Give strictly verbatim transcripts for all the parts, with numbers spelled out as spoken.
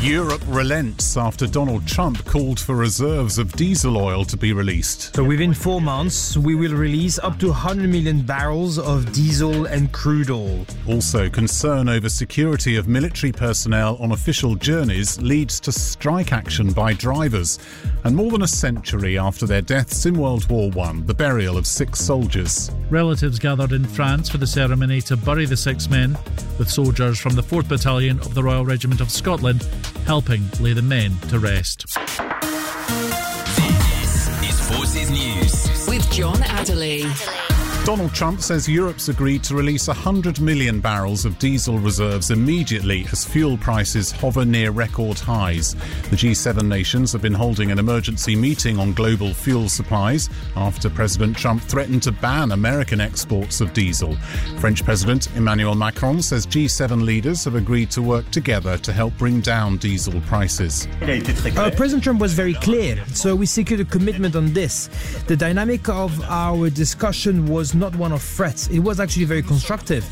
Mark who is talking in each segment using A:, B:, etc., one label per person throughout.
A: Europe relents after Donald Trump called for reserves of diesel oil to be released.
B: So within four months, we will release up to one hundred million barrels of diesel and crude oil.
A: Also, concern over security of military personnel on official journeys leads to strike action by drivers. And more than a century after their deaths in World War One, the burial of six soldiers.
C: Relatives gathered in France for the ceremony to bury the six men, with soldiers from the fourth Battalion of the Royal Regiment of Scotland helping lay the men to rest.
D: This is Forces News with John Adderley.
A: Donald Trump says Europe's agreed to release one hundred million barrels of diesel reserves immediately as fuel prices hover near record highs. The G seven nations have been holding an emergency meeting on global fuel supplies after President Trump threatened to ban American exports of diesel. French President Emmanuel Macron says G seven leaders have agreed to work together to help bring down diesel prices.
B: Uh, President Trump was very clear, so we secured a commitment on this. The dynamic of our discussion was not one of threats. It was actually very constructive.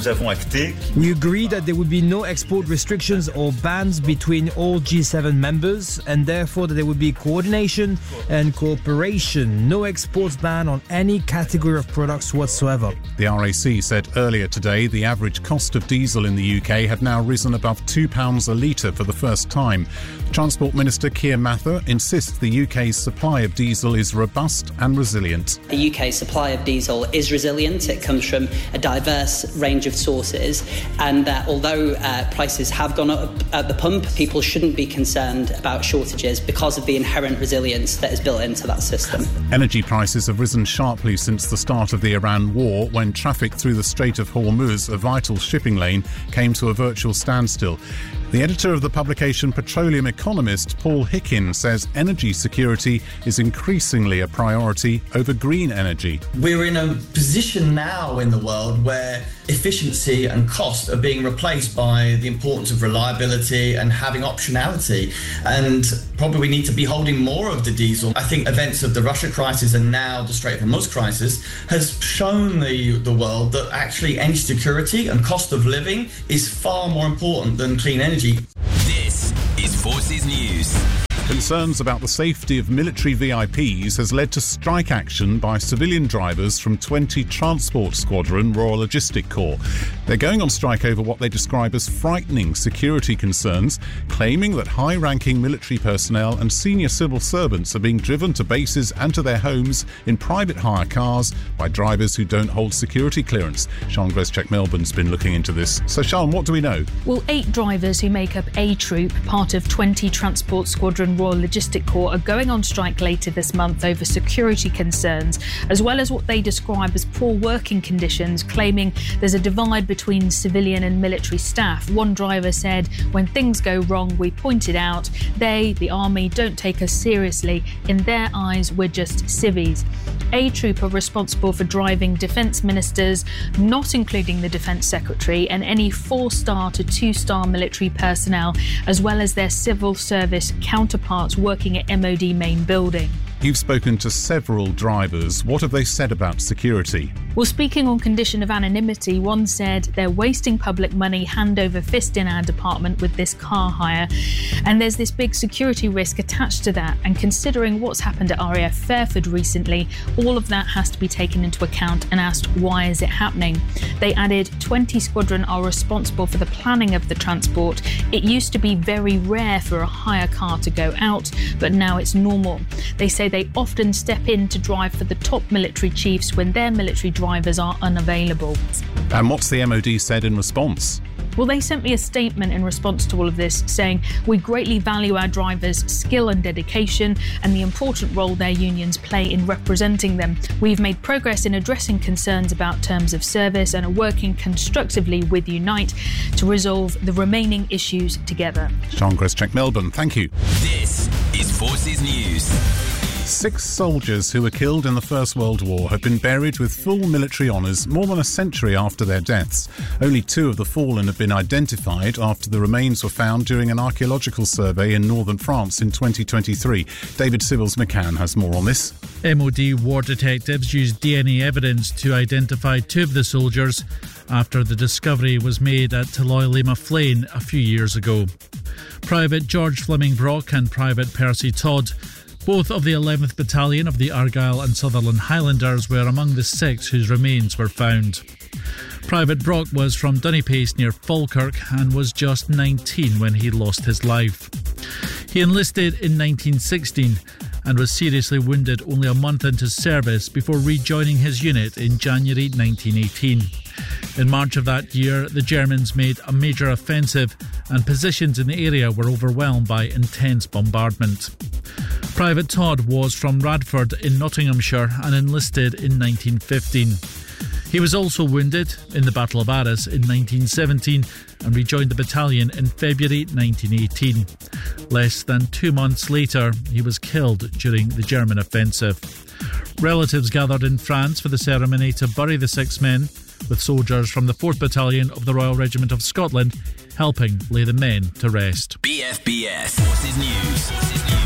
B: We agreed that there would be no export restrictions or bans between all G seven members, and therefore that there would be coordination and cooperation. No exports ban on any category of products whatsoever.
A: The R A C said earlier today the average cost of diesel in the U K had now risen above two pounds a litre for the first time. Transport Minister Keir Mather insists the U K's supply of diesel is robust and resilient.
E: The U K supply of diesel is resilient. It comes from a diverse range of sources, and that although uh, prices have gone up at the pump, people shouldn't be concerned about shortages because of the inherent resilience that is built into that system.
A: Energy prices have risen sharply since the start of the Iran war, when traffic through the Strait of Hormuz, a vital shipping lane, came to a virtual standstill. The editor of the publication Petroleum Economist, Paul Hickin, says energy security is increasingly a priority over green energy.
F: We're in a position now in the world where efficiency and cost are being replaced by the importance of reliability and having optionality. And probably we need to be holding more of the diesel. I think events of the Russia crisis and now the Strait of Hormuz crisis has shown the, the world that actually energy security and cost of living is far more important than clean energy.
D: This is Forces News.
A: Concerns about the safety of military V I Ps has led to strike action by civilian drivers from twenty Transport Squadron Royal Logistic Corps. They're going on strike over what they describe as frightening security concerns, claiming that high-ranking military personnel and senior civil servants are being driven to bases and to their homes in private hire cars by drivers who don't hold security clearance. Sian Greszczak Melbourne's been looking into this. So, Sian, what do we know?
G: Well, eight drivers who make up A Troop, part of twenty Transport Squadron Royal Logistic Corps, are going on strike later this month over security concerns, as well as what they describe as poor working conditions, claiming there's a divide between civilian and military staff. One driver said, "When things go wrong, we point it out. They, the army, don't take us seriously. In their eyes, we're just civvies." A Troop are responsible for driving defence ministers, not including the Defence Secretary, and any four-star to two-star military personnel, as well as their civil service counterparts working at M O D main building.
A: You've spoken to several drivers. What have they said about security?
G: Well, speaking on condition of anonymity, one said they're wasting public money hand over fist in our department with this car hire, and there's this big security risk attached to that, and considering what's happened at R A F Fairford recently, all of that has to be taken into account and asked, why is it happening? They added twenty squadron are responsible for the planning of the transport. It used to be very rare for a hire car to go out, but now it's normal. They say they often step in to drive for the top military chiefs when their military drivers are unavailable.
A: And what's the M O D said in response?
G: Well, they sent me a statement in response to all of this saying, "We greatly value our drivers' skill and dedication and the important role their unions play in representing them. We've made progress in addressing concerns about terms of service and are working constructively with Unite to resolve the remaining issues together."
A: Sian Greszczak, Melbourne, thank you.
D: This is Forces News.
A: Six soldiers who were killed in the First World War have been buried with full military honours more than a century after their deaths. Only two of the fallen have been identified after the remains were found during an archaeological survey in northern France in twenty twenty-three. David Sibbles-McCann has more on this.
C: M O D war detectives used D N A evidence to identify two of the soldiers after the discovery was made at Tuloy Lima Flain a few years ago. Private George Fleming Brock and Private Percy Todd, both of the eleventh Battalion of the Argyll and Sutherland Highlanders, were among the six whose remains were found. Private Brock was from Dunipace near Falkirk and was just nineteen when he lost his life. He enlisted in nineteen sixteen and was seriously wounded only a month into service before rejoining his unit in January nineteen eighteen. In March of that year, the Germans made a major offensive and positions in the area were overwhelmed by intense bombardment. Private Todd was from Radford in Nottinghamshire and enlisted in nineteen fifteen. He was also wounded in the Battle of Arras in nineteen seventeen and rejoined the battalion in February nineteen eighteen. Less than two months later, he was killed during the German offensive. Relatives gathered in France for the ceremony to bury the six men, with soldiers from the fourth Battalion of the Royal Regiment of Scotland helping lay the men to rest.
D: B F B S Forces News. Forces News.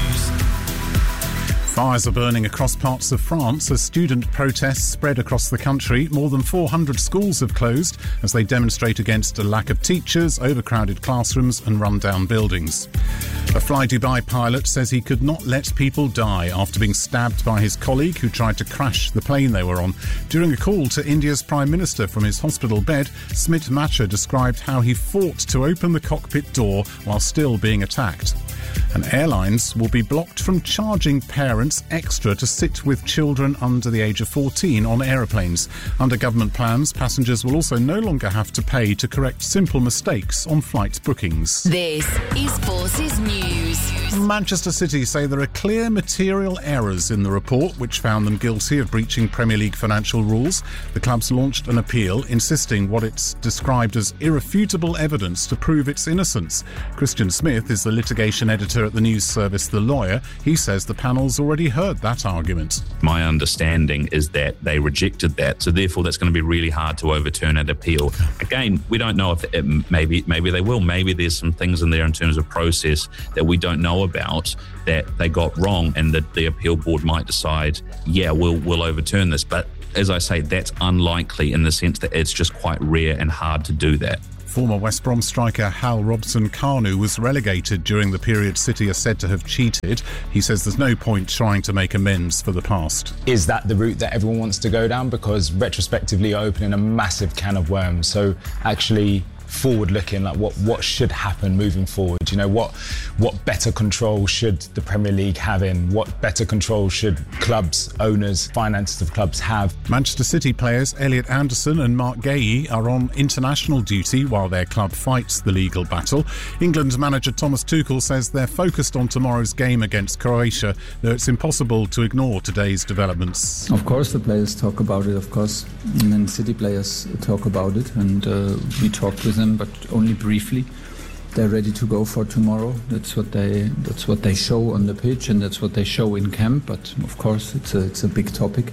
A: Fires are burning across parts of France as student protests spread across the country. More than four hundred schools have closed as they demonstrate against a lack of teachers, overcrowded classrooms and run-down buildings. A Fly Dubai pilot says he could not let people die after being stabbed by his colleague who tried to crash the plane they were on. During a call to India's Prime Minister from his hospital bed, Smit Macha described how he fought to open the cockpit door while still being attacked. And airlines will be blocked from charging parents extra to sit with children under the age of fourteen on aeroplanes. Under government plans, passengers will also no longer have to pay to correct simple mistakes on flight bookings.
D: This is Forces News.
A: Manchester City say there are clear material errors in the report which found them guilty of breaching Premier League financial rules. The club's launched an appeal insisting what it's described as irrefutable evidence to prove its innocence. Christian Smith is the litigation editor at the news service The Lawyer. He says the panel's already heard that argument.
H: My understanding is that they rejected that, so therefore that's going to be really hard to overturn at appeal. Again, we don't know if it, maybe maybe they will. Maybe there's some things in there in terms of process that we don't know about that they got wrong, and that the appeal board might decide, yeah, we'll we'll overturn this. But as I say, that's unlikely in the sense that it's just quite rare and hard to do that.
A: Former West Brom striker Hal Robson-Kanu was relegated during the period City are said to have cheated. He says there's no point trying to make amends for the past.
I: Is that the route that everyone wants to go down? Because retrospectively you're opening a massive can of worms. So actually forward looking, like what what should happen moving forward, you know, what what better control should the Premier League have in, what better control should clubs, owners, finances of clubs have.
A: Manchester City players Elliot Anderson and Mark Gahey are on international duty while their club fights the legal battle. England manager Thomas Tuchel says they're focused on tomorrow's game against Croatia, though it's impossible to ignore today's developments.
J: Of course the players talk about it, of course, and then City players talk about it, and uh, we talked with them, but only briefly. They're ready to go for tomorrow. That's what they that's what they show on the pitch, and that's what they show in camp. But of course, it's a it's a big topic.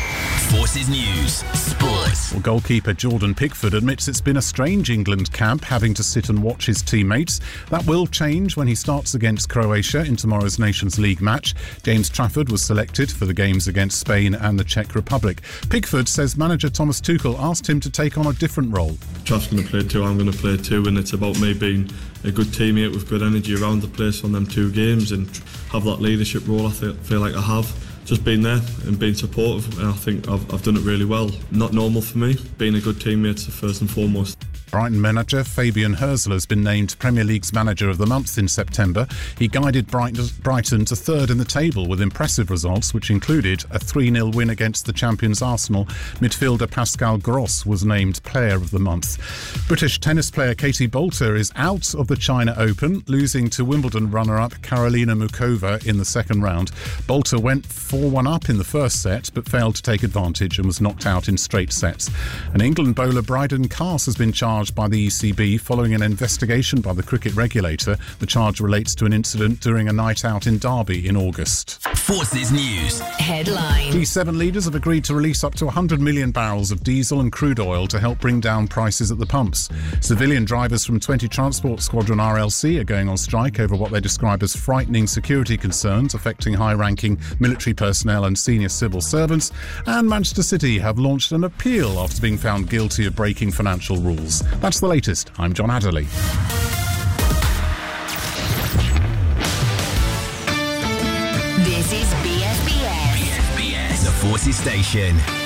D: Forces News Sports.
A: Well, goalkeeper Jordan Pickford admits it's been a strange England camp, having to sit and watch his teammates. That will change when he starts against Croatia in tomorrow's Nations League match. James Trafford was selected for the games against Spain and the Czech Republic. Pickford says manager Thomas Tuchel asked him to take on a different role.
K: Traff's going to play too, I'm going to play too, and it's about me being a good teammate with good energy around the place on them two games and have that leadership role I feel like I have. Just being there and being supportive, and I think I've, I've done it really well. Not normal for me. Being a good teammate is first and foremost.
A: Brighton manager Fabian Herzl has been named Premier League's Manager of the Month in September. He guided Brighton to third in the table with impressive results, which included a three nil win against the champions Arsenal. Midfielder Pascal Gross was named Player of the Month. British tennis player Katie Boulter is out of the China Open, losing to Wimbledon runner-up Karolina Mukova in the second round. Boulter went four one up in the first set, but failed to take advantage and was knocked out in straight sets. And England bowler Bryden Cass has been charged by the E C B following an investigation by the cricket regulator. The charge relates to an incident during a night out in Derby in August.
D: Forces News headline.
A: G seven leaders have agreed to release up to one hundred million barrels of diesel and crude oil to help bring down prices at the pumps. Civilian drivers from twenty Transport Squadron R L C are going on strike over what they describe as frightening security concerns affecting high-ranking military personnel and senior civil servants. And Manchester City have launched an appeal after being found guilty of breaking financial rules. That's the latest. I'm John Adderley.
L: Forces Station.